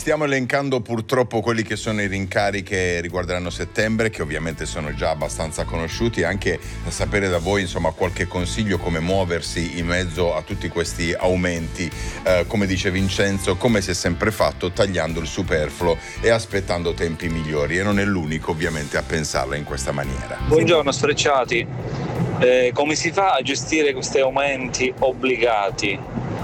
Stiamo elencando purtroppo quelli che sono i rincari che riguarderanno settembre, che ovviamente sono già abbastanza conosciuti, anche da sapere da voi insomma qualche consiglio come muoversi in mezzo a tutti questi aumenti, come dice Vincenzo, come si è sempre fatto, tagliando il superfluo e aspettando tempi migliori, e non è l'unico ovviamente a pensarla in questa maniera. Buongiorno Sfrecciati, come si fa a gestire questi aumenti obbligati?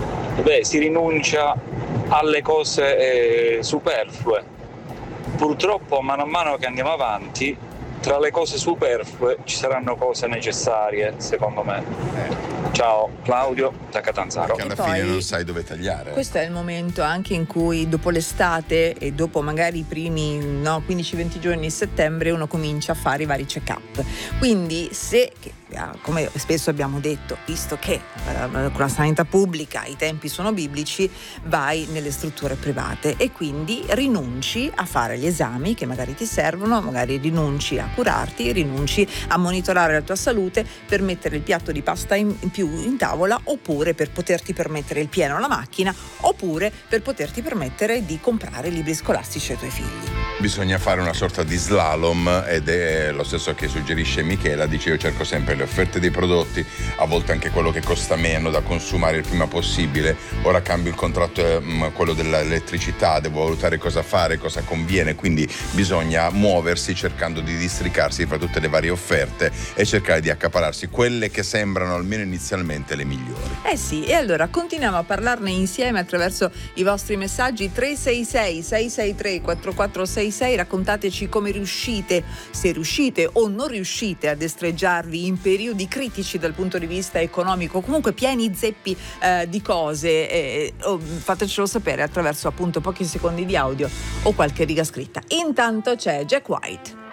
Si rinuncia alle cose superflue. Purtroppo a mano che andiamo avanti, tra le cose superflue ci saranno cose necessarie, secondo me. Ciao, Claudio da Catanzaro. Perché alla fine non sai dove tagliare. Questo è il momento anche in cui dopo l'estate e dopo magari i primi 15-20 giorni di settembre uno comincia a fare i vari check-up. Quindi se, come spesso abbiamo detto, visto che con la sanità pubblica i tempi sono biblici, vai nelle strutture private e quindi rinunci a fare gli esami che magari ti servono, magari rinunci a curarti, rinunci a monitorare la tua salute per mettere il piatto di pasta in più in tavola, oppure per poterti permettere il pieno alla macchina, oppure per poterti permettere di comprare libri scolastici ai tuoi figli. Bisogna fare una sorta di slalom, ed è lo stesso che suggerisce Michela. Dice: io cerco sempre le offerte dei prodotti, a volte anche quello che costa meno da consumare il prima possibile. Ora cambio il contratto, quello dell'elettricità, devo valutare cosa fare, cosa conviene, quindi bisogna muoversi cercando di districarsi fra tutte le varie offerte e cercare di accapararsi quelle che sembrano almeno inizialmente le migliori. Sì, e allora continuiamo a parlarne insieme attraverso i vostri messaggi 366 663 4466. Raccontateci come riuscite, se riuscite o non riuscite a destreggiarvi in periodi critici dal punto di vista economico, comunque pieni zeppi di cose, fatecelo sapere attraverso appunto pochi secondi di audio o qualche riga scritta. Intanto c'è Jack White.